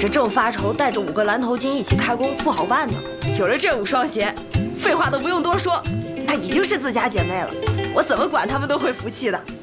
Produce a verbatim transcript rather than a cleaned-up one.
这正发愁，带着五个蓝头巾一起开工不好办呢。有了这五双鞋，废话都不用多说，那已经是自家姐妹了，我怎么管她们都会服气的。